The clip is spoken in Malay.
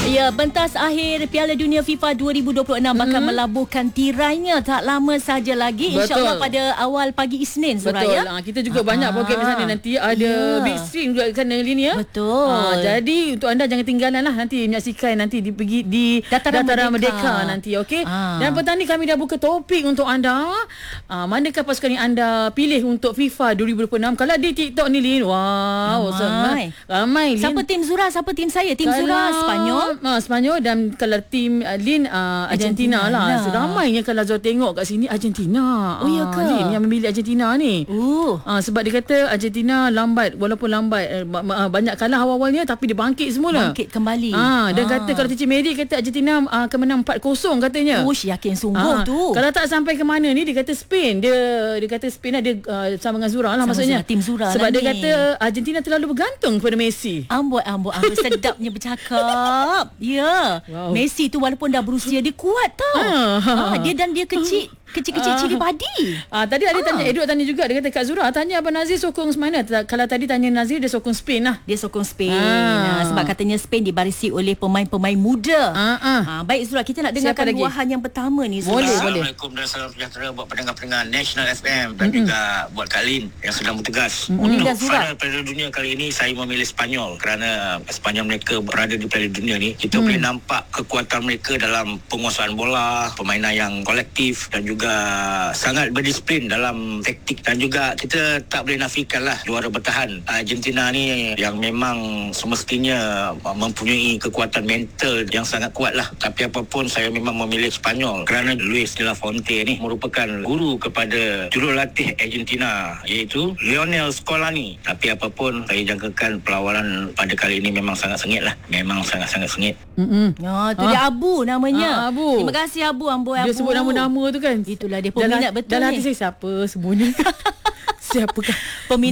Ya, pentas akhir Piala Dunia FIFA 2026 bakal melabuhkan tirainya tak lama saja lagi. InsyaAllah pada awal pagi Isnin, Suraya. Betul. Kita juga banyak program di sana nanti. Ada big screen juga kan ni ya. Betul. Jadi untuk anda jangan tinggalan lah nanti menyaksikan nanti pergi di Dataran Merdeka nanti. Okey. Dan petang ni kami dah buka topik untuk anda. Manakah pasukan yang anda pilih untuk FIFA 2026? Kalau di TikTok ni Lin, wow, ramai Lin. Siapa tim Zura? Siapa tim saya? Tim Zura Spanyol. Spanyol. Dan kalau tim Lin Argentina lah. Ramainya kalau Zul tengok kat sini Argentina. Oh ya ke? Lin yang memilih Argentina ni. Sebab dia kata Argentina lambat. Walaupun lambat banyak kalah awal-awalnya, tapi dia bangkit semula. Bangkit kembali. Dan kata kalau Cici Mary kata Argentina akan menang 4-0 katanya. Ush, yakin sungguh tu. Kalau tak sampai ke mana ni, dia kata Spain. Dia kata Spain dia sama dengan Zura lah maksudnya. Tim Zura sebab lah dia ni. kata Argentina terlalu bergantung kepada Messi. Amboi sedapnya bercakap. Ya. Wow. Messi tu walaupun dah berusia, dia kuat tau. Dia kecil-kecil cili padi. Tadi ada tanya, Edward tanya juga. Dia kata Kak Zura, tanya Abang Nazir sokong mana? Kalau tadi tanya Nazir, dia sokong Spain lah. Dia sokong Spain. Sebab katanya Spain dibarisi oleh pemain-pemain muda. Baik Zura, kita nak dengarkan luahan yang pertama ni. Boleh. Assalamualaikum dan salam sejahtera buat pendengar-pendengar National FM dan juga buat Kak Lin yang sedang bertugas. Untuk final Piala Dunia kali ini, saya memilih Spanyol kerana Spanyol mereka berada di Piala Dunia ni. Kita boleh nampak kekuatan mereka dalam penguasaan bola, permainan yang kolektif dan juga sangat berdisiplin dalam taktik, dan juga kita tak boleh nafikan lah juara bertahan Argentina ni yang memang semestinya mempunyai kekuatan mental yang sangat kuat lah. Tapi apapun, saya memang memilih Spanyol kerana Luis de la Fuente ni merupakan guru kepada jurulatih Argentina, iaitu Lionel Scaloni. Tapi apapun, saya jangkakan perlawanan pada kali ini memang sangat sengit lah. Memang sangat-sangat sengit. Tu dia Abu namanya. Abu. Terima kasih Abu. Dia sebut nama-nama tu kan. Itulah dia peminat betul dalam ni. hati saya, siapa semuanya? Siapakah? Peminat